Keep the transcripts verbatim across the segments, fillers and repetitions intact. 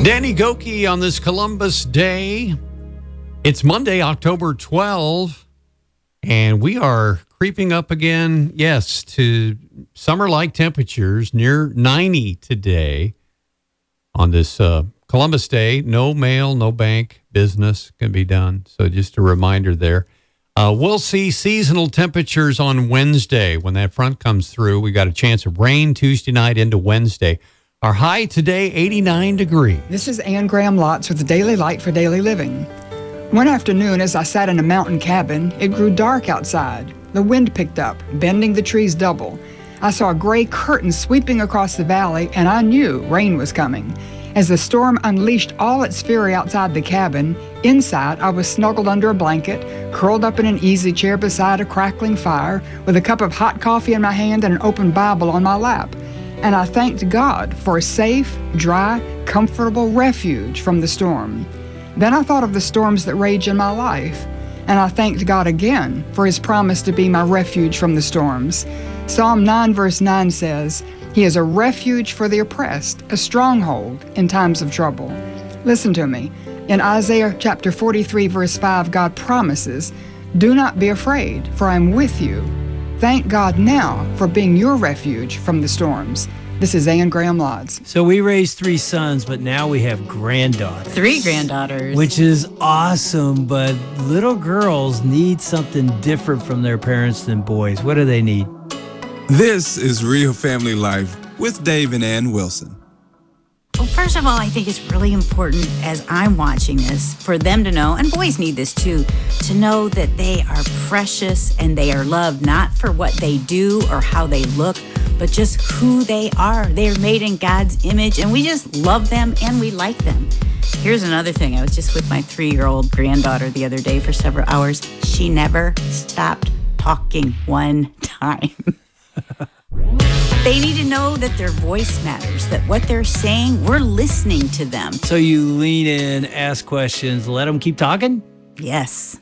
Danny Gokey on this Columbus Day. It's Monday, October twelfth, and we are creeping up again, yes, to summer-like temperatures, near ninety today on this uh, Columbus Day. No mail, no bank business can be done, so just a reminder there. Uh, we'll see seasonal temperatures on Wednesday. When that front comes through, we got a chance of rain Tuesday night into Wednesday. Our high today, eighty-nine degrees. This is Ann Graham Lotz with the Daily Light for Daily Living. One afternoon, as I sat in a mountain cabin, it grew dark outside. The wind picked up, bending the trees double. I saw a gray curtain sweeping across the valley, and I knew rain was coming. As the storm unleashed all its fury outside the cabin, inside I was snuggled under a blanket, curled up in an easy chair beside a crackling fire, with a cup of hot coffee in my hand and an open Bible on my lap. And I thanked God for a safe, dry, comfortable refuge from the storm. Then I thought of the storms that rage in my life, and I thanked God again for his promise to be my refuge from the storms. Psalm nine verse nine says, "He is a refuge for the oppressed, a stronghold in times of trouble." Listen to me. In Isaiah chapter forty-three verse five, God promises, "Do not be afraid, for I am with you." Thank God now for being your refuge from the storms. This is Ann Graham Lotz. So we raised three sons, but now we have granddaughters. Three granddaughters. Which is awesome, but little girls need something different from their parents than boys. What do they need? This is Real Family Life with Dave and Ann Wilson. Well, first of all, I think it's really important as I'm watching this for them to know, and boys need this too, to know that they are precious and they are loved not for what they do or how they look, but just who they are. They are made in God's image, and we just love them and we like them. Here's another thing. I was just with my three-year-old granddaughter the other day for several hours. She never stopped talking one time. They need to know that their voice matters, that what they're saying, we're listening to them. So you lean in, ask questions, let them keep talking? Yes.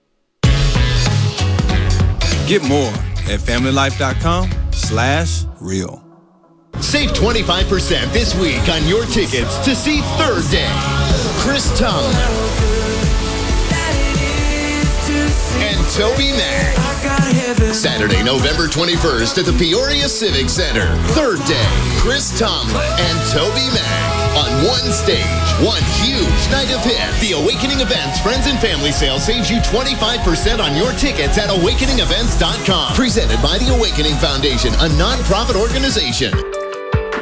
Get more at familylife.com slash real. Save twenty-five percent this week on your tickets to see Third Day. Chris Tomlin and Toby Mac. Saturday, November twenty-first at the Peoria Civic Center. Third Day, Chris Tomlin and Toby Mac on one stage. One huge night of hits. The Awakening Events Friends and Family Sale saves you twenty-five percent on your tickets at awakening events dot com. Presented by the Awakening Foundation, a non-profit organization.